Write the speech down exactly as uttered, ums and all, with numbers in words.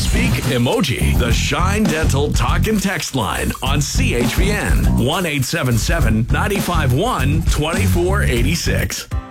Speak emoji. The Shine Dental talk and text line on C H V N one eight seven seven, nine five one, two four eight six.